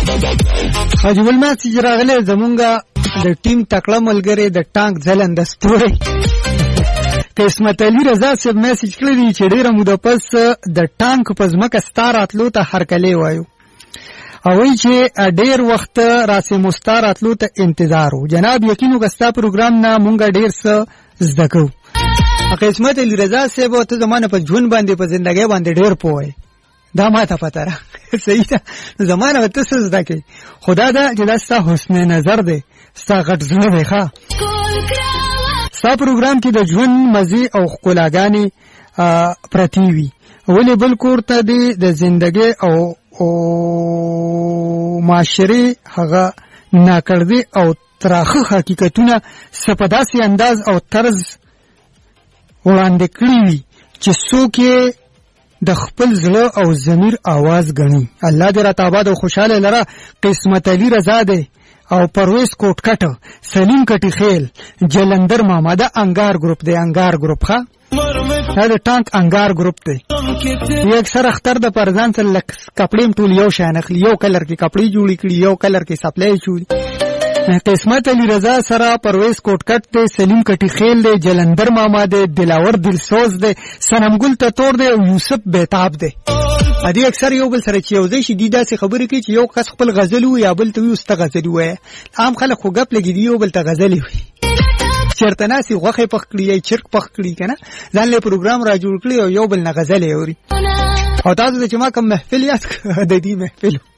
حاجب المسیج راغلی زمونږه د ټیم تکړه ملګری د ټانک ځلنده ستوری قسمت علي رضا صاحب میسج کړی دی چې ډیره موده پس د ټانک په ځمکه ستا راتلو ته هرکلی وایو او وایي چې ډیر وخت راسې مستا راتلو ته انتظار و. جناب یقین وکړه ستا پروګرام نه مونږ ډیر څه زده کوو. قسمت علي رضا صاحب ته زمانه په ژوند باندې په زندګۍ باندې ډیر پوهی دا ما ته پته را صحیح ده زمانه به ته څه زده کوي خدا دا چې دا ستا حسن نظر دی ستا غټ زړه دی ښه ستا پروګرام کې د ژوند مزې او ښکلاګانې پرتې وي ولې بل کور ته دی د زندګۍ او معاشرې هغه ناکړدي او تراخه حقیقتونه څه په داسې انداز او طرز وړاندې کړي وي چې څوک یې د خپل زړه او ضمیر आवाज غني. الله دې راته آباد او خوشاله لره. قسمت علي رضا دی او پرویز کوټکټ سلیم کټی خیل جلندر ماما دا انګار گروپ دی. انګار گروپ ښه دا د ټانک انګار گروپ دی. یو اکثر اختر د پرځان سره کپړې ټول یو شان اخلي یو کلر کې کپړې جوړې کړي یو کلر کې سپلای شوی. قسمت علي رضا سره پرویز کوټکټ دی سلیم کټی خیل دی جلندر ماما دی دلاور دلسوز دی سنم ګل تور دی او یوسف بیتاب دی. ادي اکثر یو بل سره چې یو ځای شي دي داسې خبرې کوي چې یو کس خپل غزل وي یا بل ته وي استه غزل وي. عام خلک خو ګپ لګي دی یو بل ته غزل وي چیرته ناسي غوښه پخ کړي یا چرګ پخ کړي کنه ځان له پروګرام را جوړ کړي او یو بل نه غزل اوري. او تاسو چې ما کوم محفل یاد د دې محفل